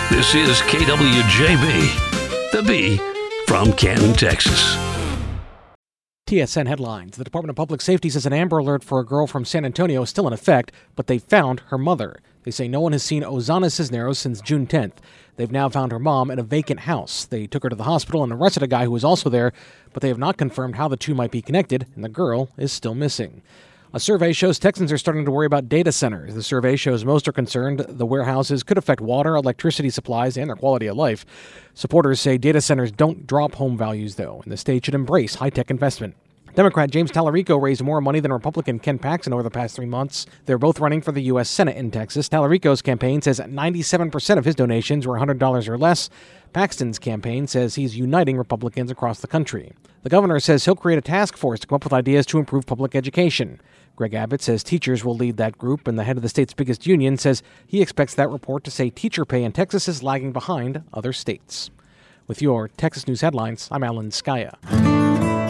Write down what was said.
This is KWJB, the B from Canton, Texas. TSN headlines. The Department of Public Safety says an Amber Alert for a girl from San Antonio is still in effect, but they found her mother. They say no one has seen Ozana Cisneros since June 10th. They've now found her mom in a vacant house. They took her to the hospital and arrested a guy who was also there, but they have not confirmed how the two might be connected, and the girl is still missing. A survey shows Texans are starting to worry about data centers. The survey shows most are concerned the warehouses could affect water, electricity supplies, and their quality of life. Supporters say data centers don't drop home values, though, and the state should embrace high-tech investment. Democrat James Tallarico raised more money than Republican Ken Paxton over the past 3 months. They're both running for the U.S. Senate in Texas. Tallarico's campaign says 97% of his donations were $100 or less. Paxton's campaign says he's uniting Republicans across the country. The governor says he'll create a task force to come up with ideas to improve public education. Greg Abbott says teachers will lead that group, and the head of the state's biggest union says he expects that report to say teacher pay in Texas is lagging behind other states. With your Texas News headlines, I'm Alan Skaya.